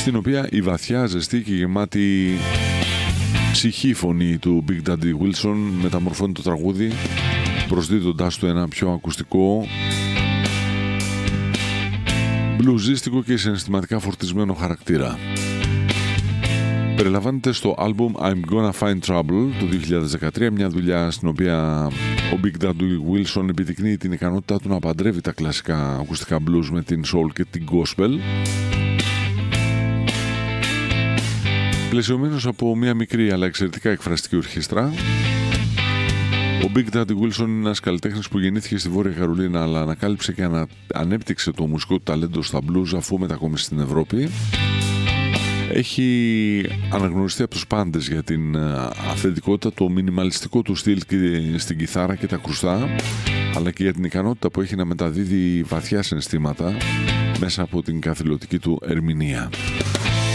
στην οποία η βαθιά, ζεστή και γεμάτη ψυχή φωνή του Big Daddy Wilson μεταμορφώνει το τραγούδι, προσδίδοντάς του ένα πιο ακουστικό, μπλουζίστικο και συναισθηματικά φορτισμένο χαρακτήρα. Περιλαμβάνεται στο άλμπουμ I'm Gonna Find Trouble του 2013, μια δουλειά στην οποία ο Big Daddy Wilson επιδεικνύει την ικανότητά του να παντρεύει τα κλασικά ακουστικά blues με την soul και την gospel, πλαισιωμένος από μια μικρή αλλά εξαιρετικά εκφραστική ορχήστρα. Ο Big Daddy Wilson είναι ένας καλλιτέχνης που γεννήθηκε στη Βόρεια Καρολίνα, αλλά ανακάλυψε και ανέπτυξε το μουσικό του ταλέντο στα blues αφού μετακόμισε στην Ευρώπη. Έχει αναγνωριστεί από τους πάντες για την αυθεντικότητα, το μινιμαλιστικό του στυλ στην κιθάρα και τα κρουστά, αλλά και για την ικανότητα που έχει να μεταδίδει βαθιά συναισθήματα μέσα από την καθηλωτική του ερμηνεία.